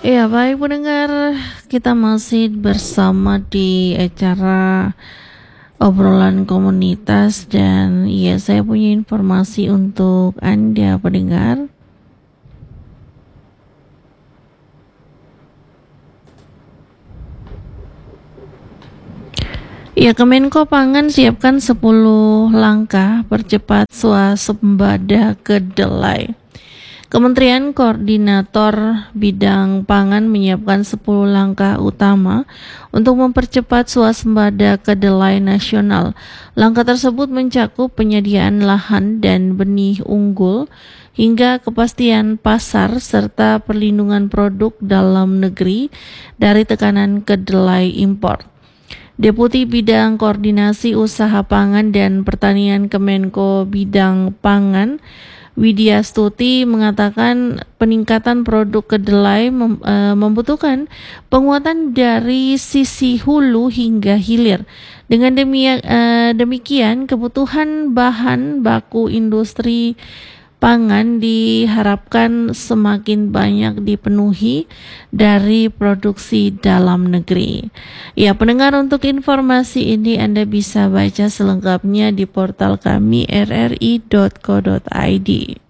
Ya, baik pendengar, kita masih bersama di acara obrolan komunitas dan ya saya punya informasi untuk Anda pendengar. Ya, Kemenko Pangan siapkan 10 langkah percepat swasembada kedelai. Kementerian Koordinator Bidang Pangan menyiapkan 10 langkah utama untuk mempercepat swasembada kedelai nasional. Langkah tersebut mencakup penyediaan lahan dan benih unggul hingga kepastian pasar serta perlindungan produk dalam negeri dari tekanan kedelai impor. Deputi Bidang Koordinasi Usaha Pangan dan Pertanian Kemenko Bidang Pangan Widya Stuti mengatakan peningkatan produk kedelai membutuhkan penguatan dari sisi hulu hingga hilir. Dengan demikian, kebutuhan bahan baku industri pangan diharapkan semakin banyak dipenuhi dari produksi dalam negeri. Ya, pendengar, untuk informasi ini Anda bisa baca selengkapnya di portal kami rri.co.id.